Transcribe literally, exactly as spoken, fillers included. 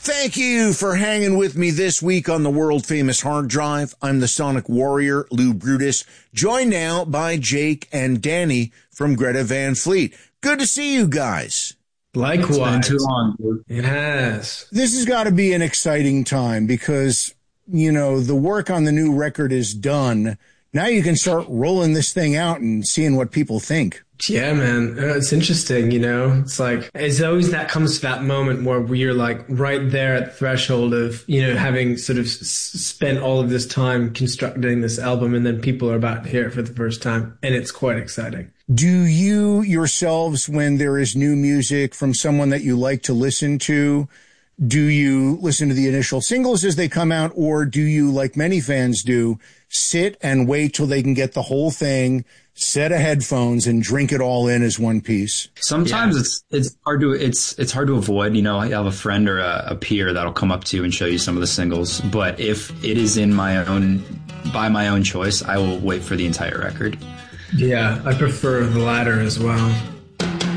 Thank you for hanging with me this week on the world-famous Hard Drive. I'm the Sonic Warrior, Lou Brutus, joined now by Jake and Danny from Greta Van Fleet. Good to see you guys. Likewise. It's been too long, dude. It has. This has got to be an exciting time because, you know, the work on the new record is done. Now you can start rolling this thing out and seeing what people think. Yeah, man. Uh, it's interesting, you know? It's like, it's always that comes to that moment where you're like right there at the threshold of, you know, having sort of s- spent all of this time constructing this album, and then people are about to hear it for the first time. And it's quite exciting. Do you yourselves, when there is new music from someone that you like to listen to, do you listen to the initial singles as they come out, or do you, like many fans do, sit and wait till they can get the whole thing, set of headphones, and drink it all in as one piece? Sometimes Yeah. it's it's hard to it's it's hard to avoid. You know, you have a friend or a, a peer that'll come up to you and show you some of the singles. But if it is in my own by my own choice, I will wait for the entire record. Yeah, I prefer the latter as well.